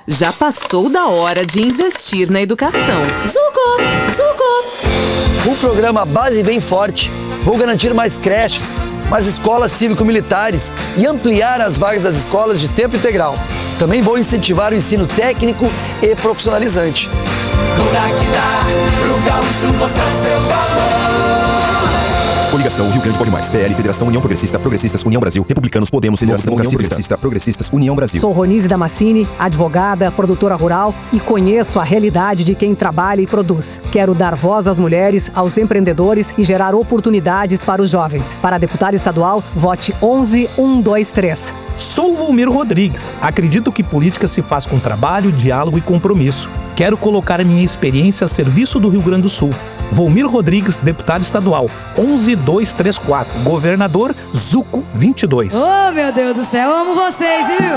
Já passou da hora de investir na educação. Zuco! O programa Base Bem Forte. Vou garantir mais creches, mais escolas cívico-militares e ampliar as vagas das escolas de tempo integral. Também vou incentivar o ensino técnico e profissionalizante. Que dá pro gaúcho mostrar seu valor. Coligação Rio Grande Pode Mais. PL, Federação União Progressista, Progressistas, União Brasil, Republicanos, Podemos, Federação União Progressista, Progressistas, União Brasil. Sou Ronise Damascini, advogada, produtora rural e conheço a realidade de quem trabalha e produz. Quero dar voz às mulheres, aos empreendedores e gerar oportunidades para os jovens. Para deputada estadual, vote 11123. Sou Volmir Rodrigues. Acredito que política se faz com trabalho, diálogo e compromisso. Quero colocar a minha experiência a serviço do Rio Grande do Sul. Volmir Rodrigues, deputado estadual, 11234, governador Zuco 22. Oh, meu Deus do céu, amo vocês, viu?